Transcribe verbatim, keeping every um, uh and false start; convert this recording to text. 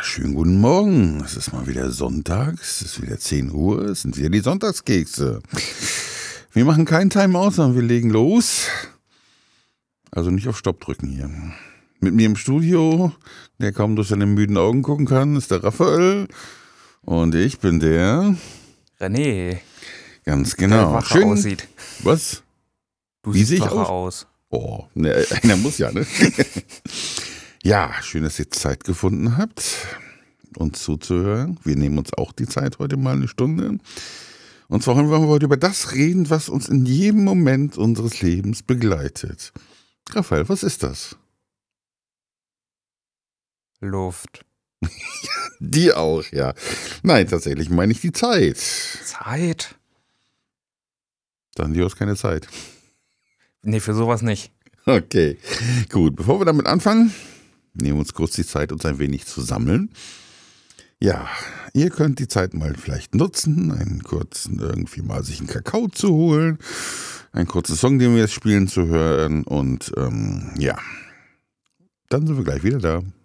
schönen guten Morgen. Es ist mal wieder Sonntag, es ist wieder zehn Uhr, es sind wieder die Sonntagskekse. Wir machen keinen Timeout, sondern wir legen los. Also nicht auf Stopp drücken hier. Mit mir im Studio, der kaum durch seine müden Augen gucken kann, ist der Raphael. Und ich bin der René. Ganz genau. Der wacher Schön aussieht. Was? Du Wie siehst sehe ich wacher aus? aus. Oh, ne, einer muss ja, ne? Ja, schön, dass ihr Zeit gefunden habt, uns zuzuhören. Wir nehmen uns auch die Zeit heute mal eine Stunde. Und zwar wollen wir heute über das reden, was uns in jedem Moment unseres Lebens begleitet. Raphael, was ist das? Luft. Die auch, ja. Nein, tatsächlich meine ich die Zeit. Zeit? Dann du hast keine Zeit. Nee, für sowas nicht. Okay, gut. Bevor wir damit anfangen, nehmen wir uns kurz die Zeit, uns ein wenig zu sammeln. Ja, ihr könnt die Zeit mal vielleicht nutzen, einen kurzen, irgendwie mal sich einen Kakao zu holen, einen kurzen Song, den wir jetzt spielen, zu hören und ähm, ja, dann sind wir gleich wieder da.